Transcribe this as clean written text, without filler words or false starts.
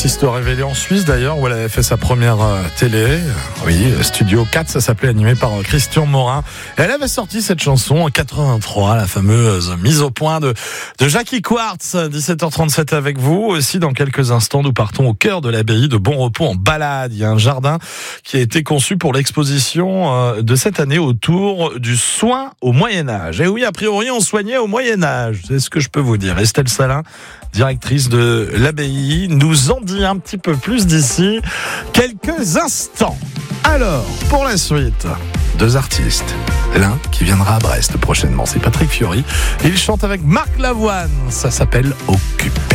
artiste révélée en Suisse d'ailleurs, où elle avait fait sa première télé. Oui, Studio 4, ça s'appelait, animé par Christian Morin. Elle avait sorti cette chanson en 83, la fameuse mise au point de Jackie Quartz. 17h37 avec vous. Aussi, dans quelques instants, nous partons au cœur de l'abbaye de Bon Repos en balade. Il y a un jardin qui a été conçu pour l'exposition de cette année autour du soin au Moyen-Âge. Et oui, a priori, on soignait au Moyen-Âge. C'est ce que je peux vous dire. Estelle Salin, directrice de l'abbaye, nous en dit un petit peu plus d'ici quelques instants. Alors, pour la suite, deux artistes. L'un qui viendra à Brest prochainement, c'est Patrick Fiori. Il chante avec Marc Lavoine. Ça s'appelle Occupé.